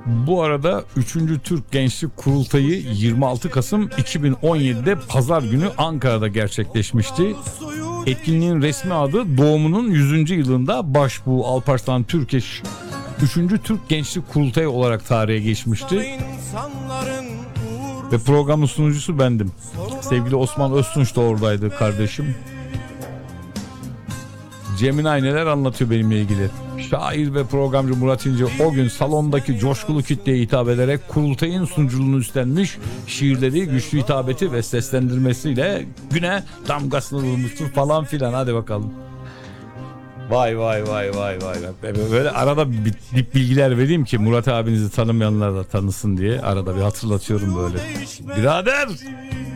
Bu arada 3. Türk Gençlik Kurultayı 26 Kasım 2017'de Pazar günü Ankara'da gerçekleşmişti. Etkinliğin resmi adı doğumunun 100. yılında Başbuğ Alparslan Türkeş 3. Türk Gençlik Kurultayı olarak tarihe geçmişti. Ve programın sunucusu bendim. Sevgili Osman Öztunç da oradaydı kardeşim. Cemilay neler anlatıyor benimle ilgili. Şair ve programcı Murat İnce o gün salondaki coşkulu kitleye hitap ederek kurultayın sunuculuğunu üstlenmiş, şiirleri, güçlü hitabeti ve seslendirmesiyle güne damgasını vurmuştur falan filan. Hadi bakalım. Vay vay vay vay vay. Böyle arada bir bilgiler vereyim ki Murat abinizi tanımayanlar da tanısın diye arada bir hatırlatıyorum böyle. Birader!